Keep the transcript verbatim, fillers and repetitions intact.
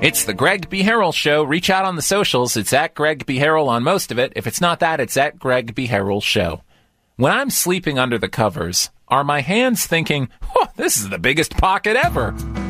It's the Greg B. Harrell Show. Reach out on the socials. It's at Greg B. Harrell on most of it. If it's not that, it's at Greg B. Harrell Show. When I'm sleeping under the covers, are my hands thinking, oh, this is the biggest pocket ever?